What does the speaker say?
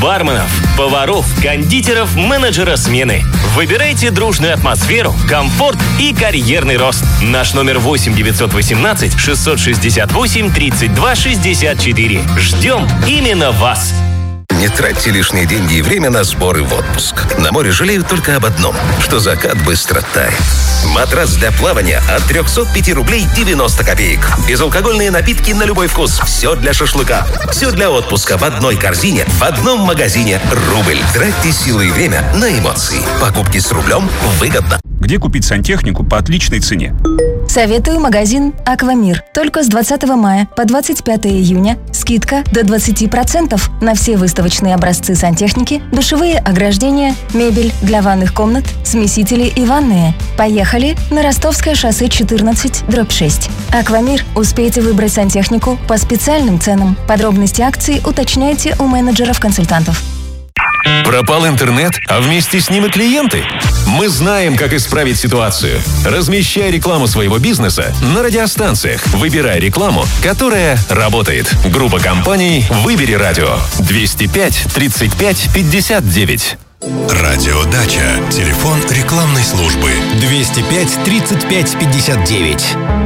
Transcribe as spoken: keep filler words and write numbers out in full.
барменов, поваров, кондитеров, менеджера смены. Выбирайте дружную атмосферу, комфорт и карьерный рост. Наш номер восемь девятьсот восемнадцать шестьсот шестьдесят восемь тридцать два шестьдесят четыре. Ждем именно вас. Не тратьте лишние деньги и время на сборы в отпуск. На море жалеют только об одном, что закат быстро тает. Матрас для плавания от триста пять рублей девяносто копеек. Безалкогольные напитки на любой вкус. Все для шашлыка. Все для отпуска в одной корзине, в одном магазине. Рубль. Тратьте силы и время на эмоции. Покупки с рублем выгодно. Где купить сантехнику по отличной цене? Советую магазин «Аквамир». Только с двадцатого мая по двадцать пятое июня скидка до двадцати процентов на все выставочные образцы сантехники, душевые ограждения, мебель для ванных комнат, смесители и ванные. Поехали на Ростовское шоссе четырнадцать, дробь шесть. «Аквамир». Успейте выбрать сантехнику по специальным ценам. Подробности акции уточняйте у менеджеров-консультантов. Пропал интернет, а вместе с ним и клиенты? Мы знаем, как исправить ситуацию. Размещай рекламу своего бизнеса на радиостанциях. Выбирай рекламу, которая работает. Группа компаний «Выбери радио». двести пять тридцать пять пятьдесят девять. Радиодача. Телефон рекламной службы двести пять тридцать пять пятьдесят девять.